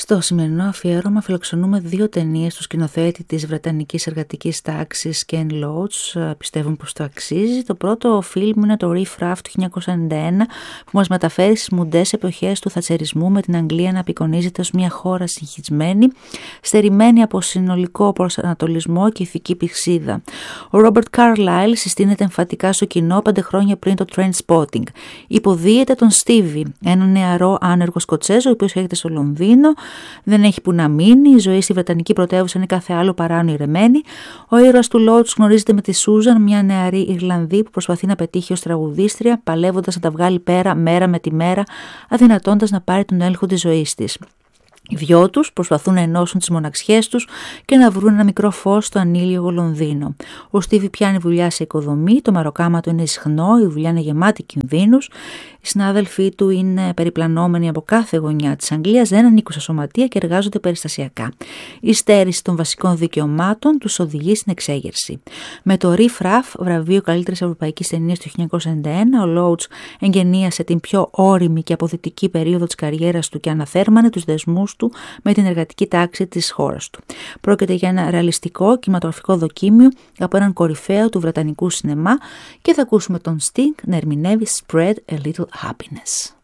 Στο σημερινό αφιέρωμα φιλοξενούμε δύο ταινίες του σκηνοθέτη της βρετανικής εργατικής τάξης Ken Loach, πιστεύουν πως το αξίζει. Το πρώτο φιλμ είναι το Riff Raff του 1991 που μας μεταφέρει στις μουντές εποχές του θατσερισμού, με την Αγγλία να απεικονίζεται ως μια χώρα συγχυσμένη, στερημένη από συνολικό προσανατολισμό και ηθική πηξίδα. Ο Ρόμπερτ Καρλάιλ συστήνεται εμφατικά στο κοινό 5 χρόνια πριν το Trainspotting. Υποδίεται τον Στίβι, ένα νεαρό άνεργο Σκοτσέζο, ο οποίος έρχεται στο Λονδίνο. Δεν έχει που να μείνει, η ζωή στη βρετανική πρωτεύουσα είναι κάθε άλλο παρά ονειρεμένη. Ο ήρωας του Loach γνωρίζεται με τη Σούζαν, μια νεαρή Ιρλανδή που προσπαθεί να πετύχει ως τραγουδίστρια, παλεύοντας να τα βγάλει πέρα μέρα με τη μέρα, αδυνατώντας να πάρει τον έλεγχο της ζωής της. Οι δυο τους προσπαθούν να ενώσουν τις μοναξιές τους και να βρουν ένα μικρό φως στο ανήλιογο Λονδίνο. Ο Στίβι πιάνει δουλειά σε οικοδομή, το μαροκάμα του είναι ισχνό, η δουλειά είναι γεμάτη κινδύνους. Οι συνάδελφοί του είναι περιπλανόμενοι από κάθε γωνιά της Αγγλίας, δεν ανήκουν στα σωματεία και εργάζονται περιστασιακά. Η στέρηση των βασικών δικαιωμάτων τους οδηγεί στην εξέγερση. Με το Riff Raff, βραβείο καλύτερης ευρωπαϊκής ταινίας του 1991, ο Loach εγγενίασε την πιο ώριμη και αποδυτική περίοδο της καριέρας του και αναθέρμανε τους δεσμούς του με την εργατική τάξη της χώρας του. Πρόκειται για ένα ρεαλιστικό κινηματογραφικό δοκίμιο από έναν κορυφαίο του βρετανικού σινεμά και θα ακούσουμε τον Sting να ερμηνεύει Spread a Little Happiness.